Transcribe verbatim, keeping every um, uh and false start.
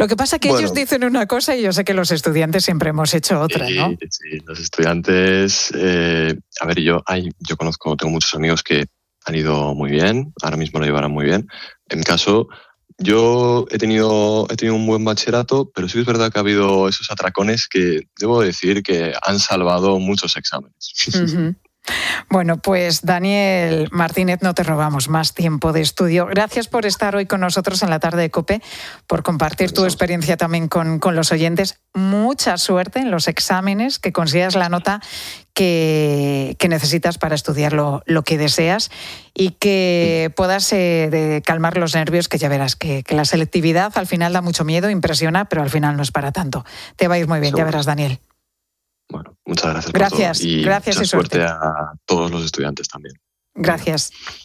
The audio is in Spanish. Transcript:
Lo que pasa es que Bueno. ellos dicen una cosa y yo sé que los estudiantes siempre hemos hecho otra, Sí, ¿no? sí, los estudiantes, eh, a ver, yo, hay, yo conozco, tengo muchos amigos que han ido muy bien, ahora mismo lo llevarán muy bien. En mi caso, yo he tenido, he tenido un buen bachillerato, pero sí que es verdad que ha habido esos atracones que debo decir que han salvado muchos exámenes. Uh-huh. Bueno, pues Daniel Martínez, no te robamos más tiempo de estudio. Gracias por estar hoy con nosotros en la tarde de COPE, por compartir tu experiencia también con, con los oyentes. Mucha suerte en los exámenes, que consigas la nota que, que necesitas para estudiar lo, lo que deseas y que puedas eh, de calmar los nervios, que ya verás que, que la selectividad al final da mucho miedo, impresiona, pero al final no es para tanto. Te va a ir muy bien, Seguro. ya verás, Daniel. Bueno, muchas gracias, Gracias, por todo y gracias mucha y suerte suerte a todos los estudiantes también. Gracias.